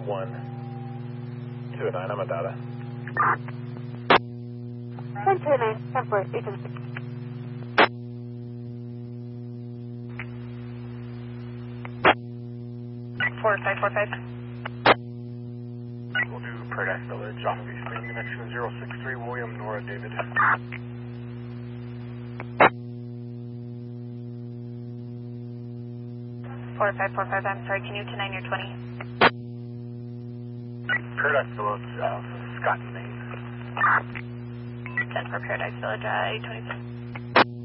129, I'm a data. 129, 10-4, 826. Four five. We'll do Paradise Village off of East Main, connection 063, William, Nora, David. 4545, I'm sorry, can you 10-9 your 20? Paradise Village, Scott, Maine. 10 for Paradise Village, 826.